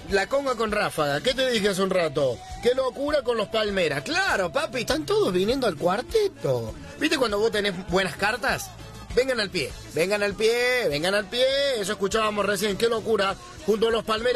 La conga con ráfaga. ¿Qué te dije hace un rato? ¡Qué locura con los Palmeras! Claro, papi, están todos viniendo al cuarteto. ¿Viste cuando vos tenés buenas cartas? Vengan al pie, vengan al pie, vengan al pie. Eso escuchábamos recién. ¡Qué locura! Junto a los Palmeras.